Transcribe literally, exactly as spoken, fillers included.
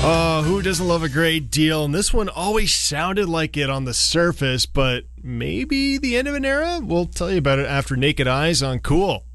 Oh, who doesn't love a great deal? And this one always sounded like it on the surface, but maybe the end of an era? We'll tell you about it after Naked Eyes on Cool.